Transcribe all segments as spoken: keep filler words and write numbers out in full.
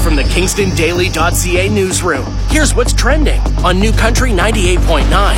from the Kingston Daily dot C A newsroom. Here's what's trending on New Country ninety-eight point nine.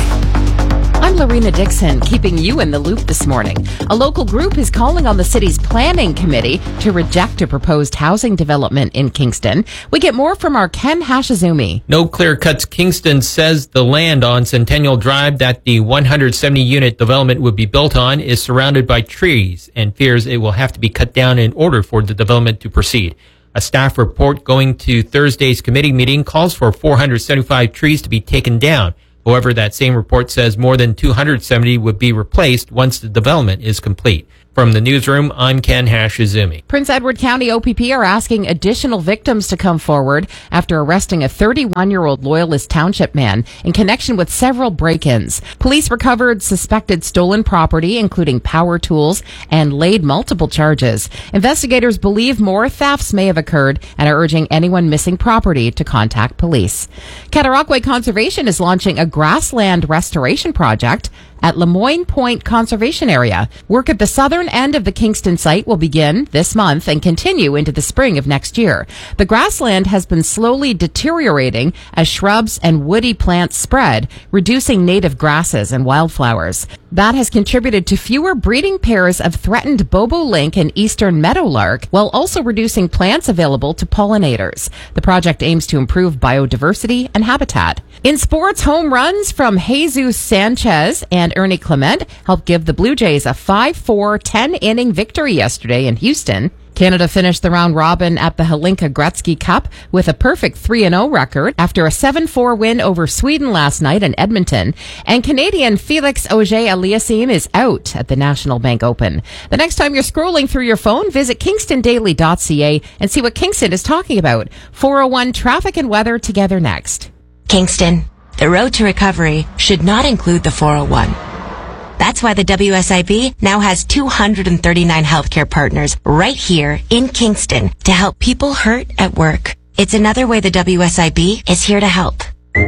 I'm Lorena Dixon, keeping you in the loop this morning. A local group is calling on the city's planning committee to reject a proposed housing development in Kingston. We get more from our Ken Hashizumi. No Clear Cuts Kingston says the land on Centennial Drive that the one hundred seventy unit development would be built on is surrounded by trees and fears it will have to be cut down in order for the development to proceed. A staff report going to Thursday's committee meeting calls for four hundred seventy-five trees to be taken down. However, that same report says more than two hundred seventy would be replaced once the development is complete. From the newsroom, I'm Ken Hashizumi. Prince Edward County O P P are asking additional victims to come forward after arresting a thirty-one-year-old Loyalist Township man in connection with several break-ins. Police recovered suspected stolen property, including power tools, and laid multiple charges. Investigators believe more thefts may have occurred and are urging anyone missing property to contact police. Cataraqui Conservation is launching a grassland restoration project at Lemoyne Point Conservation Area. Work at the southern end of the Kingston site will begin this month and continue into the spring of next year. The grassland has been slowly deteriorating as shrubs and woody plants spread, reducing native grasses and wildflowers. That has contributed to fewer breeding pairs of threatened bobolink and eastern meadowlark, while also reducing plants available to pollinators. The project aims to improve biodiversity and habitat. In sports, home runs from Jesus Sanchez and Ernie Clement helped give the Blue Jays a five four, ten-inning victory yesterday in Houston. Canada finished the round robin at the Hlinka Gretzky Cup with a perfect three and oh record after a seven four win over Sweden last night in Edmonton. And Canadian Felix Auger-Aliassime is out at the National Bank Open. The next time you're scrolling through your phone, visit Kingston Daily dot C A and see what Kingston is talking about. four oh one traffic and weather together next. Kingston, the road to recovery should not include the four oh one. That's why the W S I B now has two hundred thirty-nine healthcare partners right here in Kingston to help people hurt at work. It's another way the W S I B is here to help.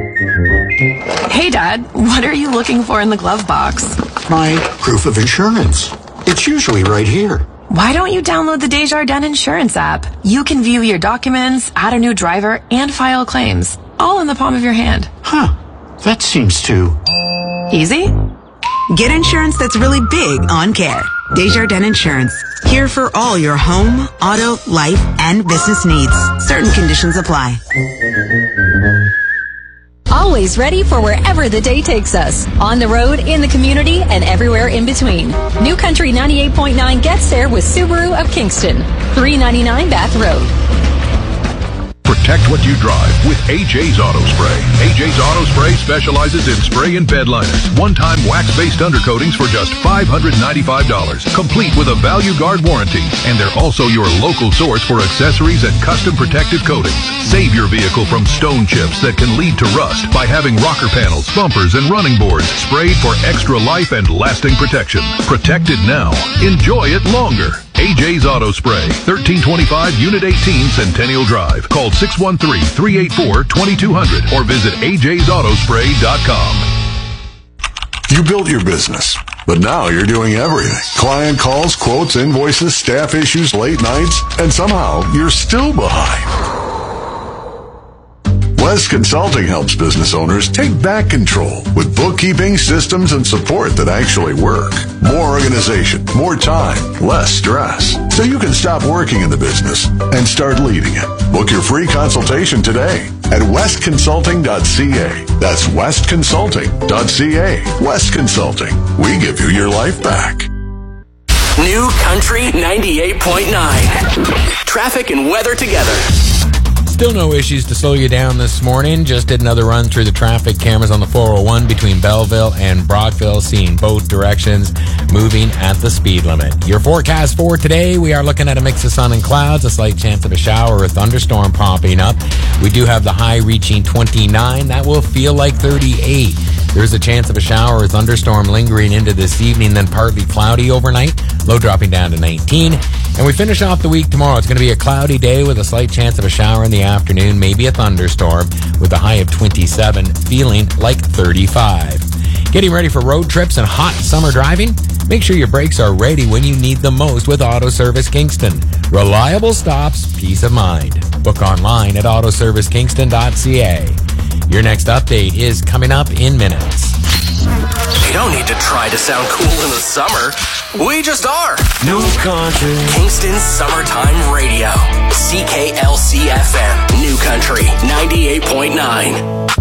Hey, Dad, what are you looking for in the glove box? My proof of insurance. It's usually right here. Why don't you download the Desjardins Insurance app? You can view your documents, add a new driver, and file claims, all in the palm of your hand. Huh. That seems too... easy? Get insurance that's really big on care. Desjardins Insurance. Here for all your home, auto, life, and business needs. Certain conditions apply. Always ready for wherever the day takes us. On the road, in the community, and everywhere in between. New Country ninety-eight point nine gets there with Subaru of Kingston. three ninety-nine Bath Road. Protect what you drive with A J's Auto Spray. A J's Auto Spray specializes in spray and bed liners. One-time wax-based undercoatings for just five hundred ninety-five dollars. Complete with a Value Guard warranty. And they're also your local source for accessories and custom protective coatings. Save your vehicle from stone chips that can lead to rust by having rocker panels, bumpers, and running boards sprayed for extra life and lasting protection. Protect it now. Enjoy it longer. A J's Auto Spray, thirteen twenty-five Unit eighteen Centennial Drive. Call six one three, three eight four, two two zero zero or visit A J's Auto Spray dot com. You built your business, but now you're doing everything. Client calls, quotes, invoices, staff issues, late nights, and somehow you're still behind. West Consulting helps business owners take back control with bookkeeping, systems, and support that actually work. More organization, more time, less stress. So you can stop working in the business and start leading it. Book your free consultation today at west consulting dot c a. That's west consulting dot c a. West Consulting. We give you your life back. New Country ninety-eight point nine. Traffic and weather together. Still no issues to slow you down this morning. Just did another run through the traffic cameras on the four oh one between Belleville and Brockville, seeing both directions moving at the speed limit. Your forecast for today, we are looking at a mix of sun and clouds, a slight chance of a shower or thunderstorm popping up. We do have the high reaching twenty-nine. That will feel like thirty-eight. There's a chance of a shower or thunderstorm lingering into this evening, then partly cloudy overnight, low dropping down to nineteen. And we finish off the week tomorrow. It's going to be a cloudy day with a slight chance of a shower in the afternoon, maybe a thunderstorm, with a high of twenty-seven, feeling like thirty-five. Getting ready for road trips and hot summer driving? Make sure your brakes are ready when you need them most with Auto Service Kingston. Reliable stops, peace of mind. Book online at auto service kingston dot c a. Your next update is coming up in minutes. You don't need to try to sound cool in the summer. We just are. New Country. Kingston's Summertime Radio. C K L C F M. New Country ninety-eight point nine.